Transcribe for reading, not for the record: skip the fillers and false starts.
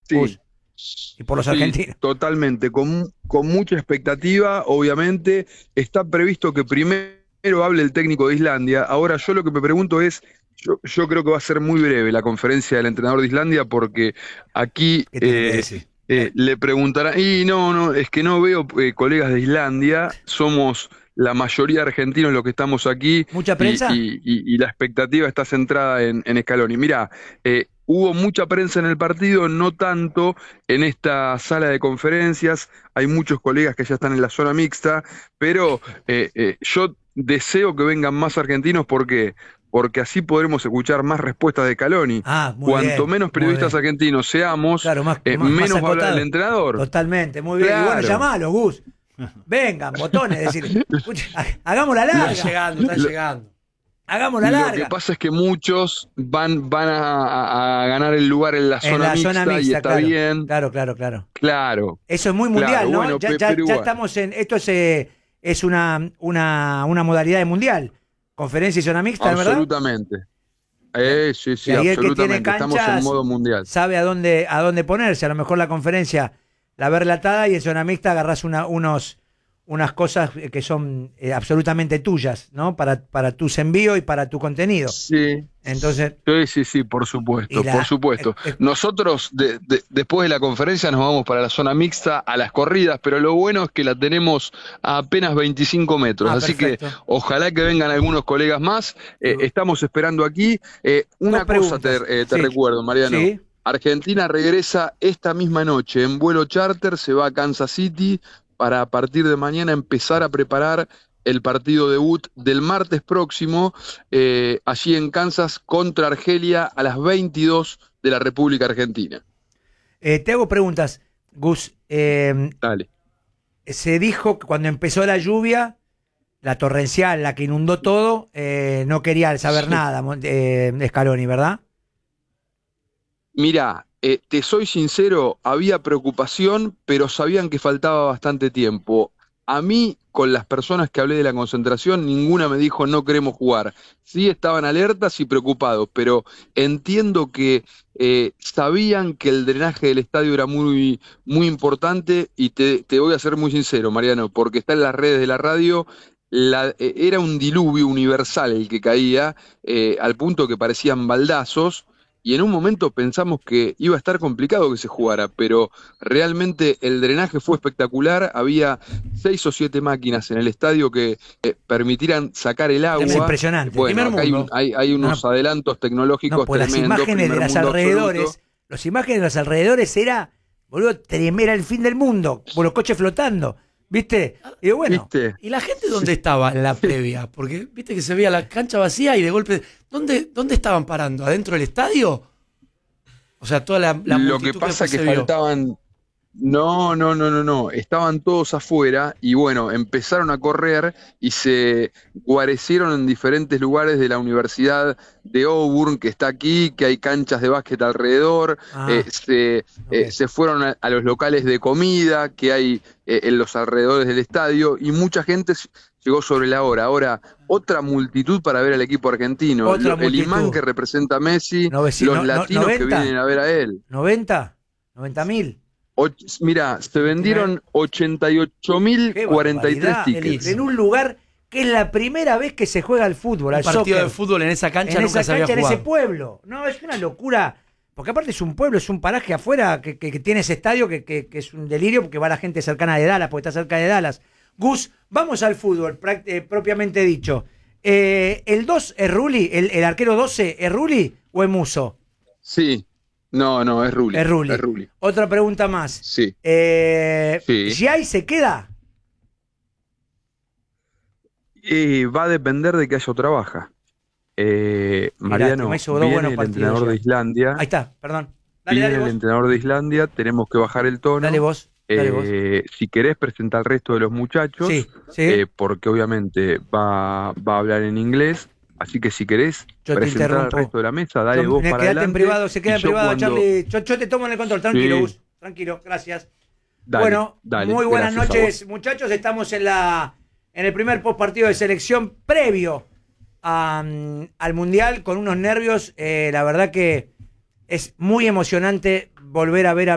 Gus, Sí, y por los sí, argentinos. totalmente, con mucha expectativa, obviamente. Está previsto que primero hable el técnico de Islandia. Ahora yo lo que me pregunto es, yo creo que va a ser muy breve la conferencia del entrenador de Islandia porque aquí ¿Qué tiene que decir? le preguntarán, y no, no, es que no veo colegas de Islandia, somos la mayoría de argentinos los que estamos aquí ¿Mucha y, prensa? y la expectativa está centrada en Scaloni. Mira, hubo mucha prensa en el partido, no tanto en esta sala de conferencias. Hay muchos colegas que ya están en la zona mixta, pero yo deseo que vengan más argentinos porque así podremos escuchar más respuestas de Scaloni. Ah, muy Cuanto bien, menos muy periodistas bien. argentinos seamos, Claro, más menos va a hablar el acotado. entrenador. Totalmente, muy bien. Y bueno, Claro. llamalo, Gus. Vengan, botones, decir, hagamos la Lo, Están larga, llegando, están lo- llegando. hagamos la lo que larga. pasa es que muchos van a ganar el lugar en la En zona la zona mixta y mixta, está claro. bien. Claro, claro, claro. Claro, Eso es muy claro. mundial, ¿no? Bueno, pero Ya igual. estamos en. Esto es una modalidad de mundial. Conferencia y zona mixta, ¿verdad? Absolutamente. Sí, Y sí, ahí el que tiene absolutamente. Estamos en canchas modo mundial. sabe a dónde ponerse. A lo mejor la conferencia la ve relatada y en zona mixta agarrás unas cosas que son absolutamente tuyas, ¿no? Para tus envíos y para tu contenido. Sí, Entonces, sí, sí, sí, por y supuesto, por la. supuesto. Nosotros después de la conferencia nos vamos para la zona mixta a las corridas, pero lo bueno es que la tenemos a apenas 25 metros, así que Perfecto. ojalá que vengan algunos colegas más. Estamos esperando aquí. Dos Una cosa preguntas. te Sí, recuerdo, Mariano. sí. Argentina regresa esta misma noche en vuelo charter, se va a Kansas City para a partir de mañana empezar a preparar el partido debut del martes próximo, allí en Kansas contra Argelia a las 22 de la República Argentina. Te hago preguntas, Gus. Dale. Se dijo que cuando empezó la lluvia, la torrencial, la que inundó todo, no quería saber nada, Scaloni, ¿verdad? Mirá, te soy sincero, había preocupación, pero sabían que faltaba bastante tiempo. A mí, con las personas que hablé de la concentración, ninguna me dijo no queremos jugar. Sí estaban alertas y preocupados, pero entiendo que sabían que el drenaje del estadio era muy, muy importante y te voy a ser muy sincero, Mariano, porque está en las redes de la radio. Era un diluvio universal el que caía, al punto que parecían baldazos. Y en un momento pensamos que iba a estar complicado que se jugara, pero realmente el drenaje fue espectacular. Había 6 o 7 máquinas en el estadio que permitieran sacar el Es agua. impresionante. Bueno, Primer acá mundo. hay No, unos no, adelantos no, tecnológicos pues las tremendos, imágenes de primer los mundo absoluto. alrededores, las imágenes de los alrededores era, boludo, era el fin del mundo, con los coches flotando, ¿viste? Y digo, bueno, ¿Viste? ¿Y la gente dónde estaba en la previa? Porque viste que se veía la cancha vacía y de golpe. ¿Dónde estaban parando? ¿Adentro del estadio? O sea, toda la Lo que multitud pasa después que se vio. faltaban. No, no, no, no, no. Estaban todos afuera y bueno, empezaron a correr y se guarecieron en diferentes lugares de la Universidad de Auburn, que está aquí, que hay canchas de básquet alrededor. ah, ok. Se fueron a los locales de comida que hay en los alrededores del estadio y mucha gente llegó sobre la hora. Ahora, otra multitud para ver al equipo argentino. Otra El imán multitud. que representa a Messi, los No, latinos que 90, vienen a ver a él. 90.000. Mira, se vendieron Qué 88.043 barbaridad. tickets. En un lugar que es la primera vez que se juega al fútbol, Un al partido soccer. de fútbol en esa cancha En nunca esa se había cancha, en ese jugado. pueblo. No, es una locura. Porque aparte es un pueblo, es un paraje afuera que tiene ese estadio que es un delirio porque va la gente cercana de Dallas, porque está cerca de Dallas. Gus, vamos al fútbol, propiamente dicho. ¿El 2 es Rulli? ¿El arquero 12 es Rulli o es Muso? Sí, no, no, es Rulli. Es Rulli. Es Rulli. Otra pregunta más. Sí, sí. ¿Giai se queda? Y va a depender de que haya otra baja. Mariano, me hizo dos viene buenos el partidos entrenador ya. de Islandia. Ahí está, perdón. Dale, Viene dale el vos. entrenador de Islandia, tenemos que bajar el tono. Dale vos. Dale vos. Si querés presentar al resto de los muchachos, Sí, sí. porque obviamente va a hablar en inglés, así que si querés Yo te presentar al interrumpo. resto de la mesa, dale vos para Quedate adelante. en privado, se queda y en yo privado, cuando- Charlie. Yo te tomo en el control, tranquilo, Sí. Gus. Tranquilo, gracias. Dale, Bueno, dale, muy buenas gracias a noches, muchachos. Estamos en el primer post partido de selección previo al Mundial con unos nervios. La verdad que es muy emocionante volver a ver a